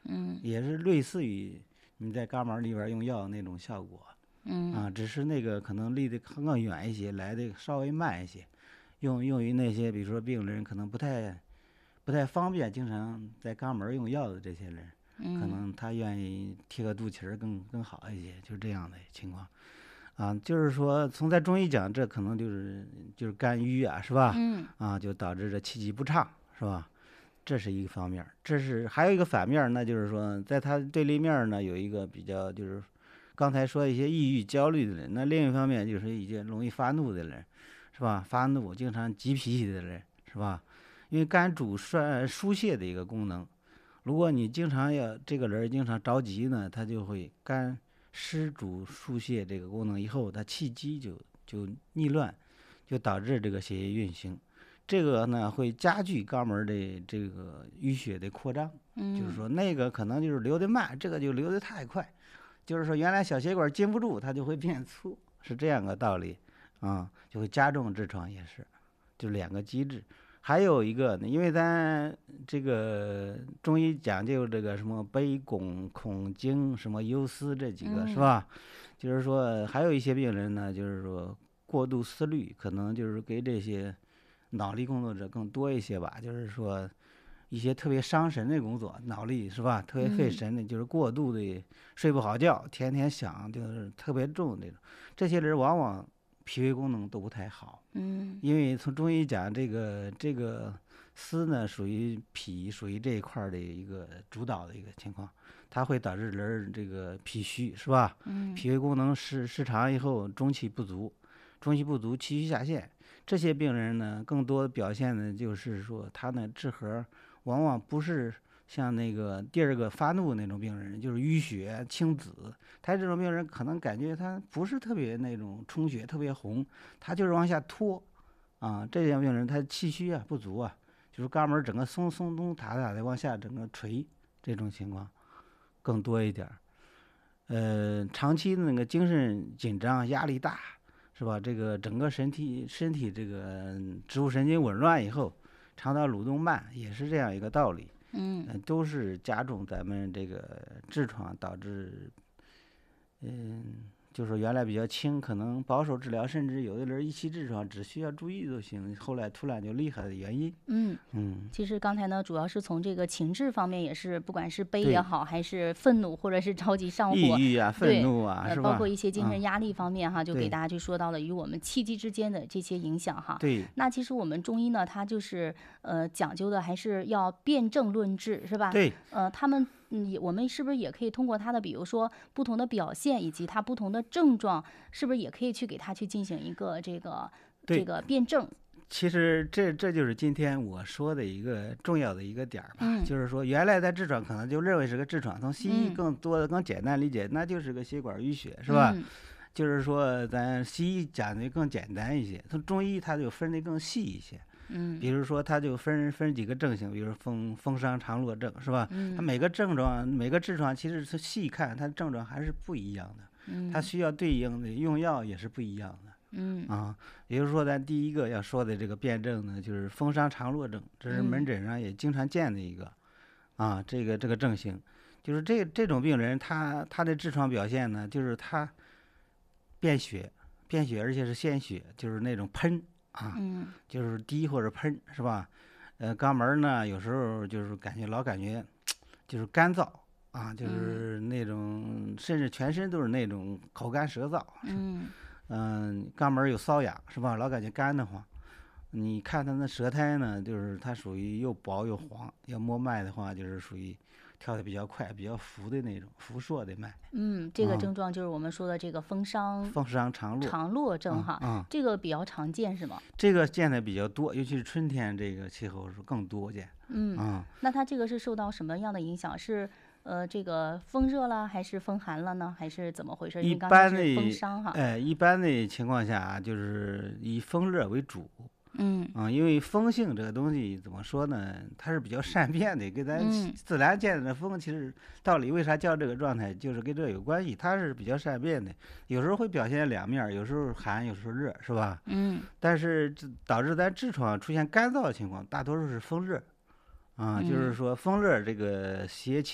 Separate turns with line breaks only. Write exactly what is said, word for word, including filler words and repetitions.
嗯
也是类似于你在肛门里边用药那种效果。
嗯
啊，只是那个可能离得更远一些，来的稍微慢一些，用用于那些比如说病人可能不太不太方便，经常在肛门用药的这些人，可
嗯
能他愿意贴个肚脐儿更更好一些，就是这样的情况。啊，就是说从在中医讲，这可能就是就是肝郁啊，是吧？
嗯
啊，就导致这气机不畅，是吧？这是一个方面儿，这是还有一个反面儿，那就是说，在它对立面儿呢，有一个比较就是刚才说一些抑郁、焦虑的人，那另一方面就是一些容易发怒的人，是吧？发怒、经常急脾气的人，是吧？因为肝主疏疏泄的一个功能，如果你经常要这个人经常着急呢，他就会肝湿主疏泄这个功能以后，他气机就就逆乱，就导致这个血液运行。这个呢会加剧肛门的这个淤血的扩张，就是
嗯
说那个可能就是流得慢，这个就流得太快，就是说原来小血管禁不住，它就会变粗，是这样个道理啊，就会加重痔疮，也是，就两个机制。还有一个呢，因为咱这个中医讲究这个什么悲拱、恐惊、什么忧思这几个是
嗯
吧？就是说还有一些病人呢，就是说过度思虑，可能就是给这些脑力工作者更多一些吧，就是说一些特别伤神的工作，脑力是吧？特别费
嗯
神的，就是过度的睡不好觉，天天想，就是特别重这种。这些人往往脾胃功能都不太好，
嗯
因为从中医讲，这个这个思呢属于脾，属于这一块的一个主导的一个情况，它会导致人这个脾虚是吧？
嗯
脾胃功能失失常以后，中气不足，中气不足，气虚下陷。这些病人呢，更多表现的就是说，他呢治核往往不是像那个第二个发怒那种病人，就是淤血青紫。他这种病人可能感觉他不是特别那种充血特别红，他就是往下拖啊。这样病人他气虚啊不足啊，就是肛门整个松松松塌塌的往下整个垂，这种情况更多一点儿。呃，长期的那个精神紧张、压力大，是吧？这个整个身体身体这个植物神经紊乱以后，肠道蠕动慢，也是这样一个道理。
嗯
嗯、都是加重咱们这个痔疮，导致嗯，就是原来比较轻，可能保守治疗，甚至有的人一期痔疮只需要注意就行，后来突然就厉害的原因。
嗯。
嗯，
其实刚才呢，主要是从这个情志方面，也是不管是悲也
对，
好，还是愤怒，或者是着急上火，
抑郁啊、愤
对，
怒啊，
呃，
是吧？
包括一些精神
嗯，
压力方面哈，就给
对
大家去说到了与我们气机之间的这些影响哈。
对
那其实我们中医呢，它就是呃讲究的还是要辨证论治，是吧？
对，
呃，他们嗯，也我们是不是也可以通过它的，比如说不同的表现以及它不同的症状，是不是也可以去给它去进行一个这个这
对。
个辩证？
其实这这就是今天我说的一个重要的一个点儿吧，
嗯
就是说原来的痔疮可能就认为是个痔疮，从西医
嗯
更多的更简单理解，那就是个血管淤血，是吧？
嗯
就是说咱西医讲的更简单一些，从中医它就分的更细一些。
嗯
比如说，它就分分几个症型，比如风风伤肠络症，是吧？它
嗯
每个症状，每个痔疮，其实是细看，它症状还是不一样的，它
嗯
需要对应的用药也是不一样的。
嗯
啊，也就是说，咱第一个要说的这个辩证呢，就是风伤肠络症，这是门
嗯
诊上也经常见的一个啊，这个这个症型，就是这这种病人，他他的痔疮表现呢，就是他便血，便血，而且是鲜血，就是那种喷啊，
嗯
就是滴或者喷，是吧？呃，肛门呢，有时候就是感觉老感觉就是干燥啊，就
嗯
是那种甚至全身都是那种口干舌燥，
嗯
嗯，肛门有瘙痒，是吧？老感觉干得慌。你看他那舌苔呢，就是它属于又薄又黄，要摸脉的话，就是属于跳得比较快、比较浮的那种浮硕的脉
嗯，这个
啊。
症状就是我们说的这个风伤
风伤肠络
肠络症哈，
啊啊，
这个比较常见是吗？
这个见的比较多，尤其是春天这个气候是更多见
嗯，
啊。
那它这个是受到什么样的影响？是呃这个风热了，还是风寒了呢？还是怎么回事？因
一
为刚才
般
是风
的，
伤哈。
哎，一般的情况下啊就是以风热为主。
嗯
啊，因为风性这个东西怎么说呢？它是比较善变的，跟咱
嗯
自然界的风其实道理为啥叫这个状态，就是跟这有关系。它是比较善变的，有时候会表现两面儿，有时候寒，有时候热，是吧？
嗯
但是这导致咱痔疮出现干燥的情况，大多数是风热。啊，就是
嗯
说风热这个邪